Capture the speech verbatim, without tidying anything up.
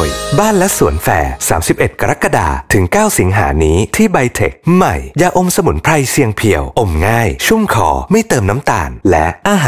ยบ้านและสวนแฟร์สามสิบเอ็ดกรกฎาคมถึงเก้าสิงหานี้ที่ไบเทคใหม่ยาอมสมุนไพรเสียงเพียวอมง่ายชุ่มคอไม่เติมน้ำตาลและอาหาร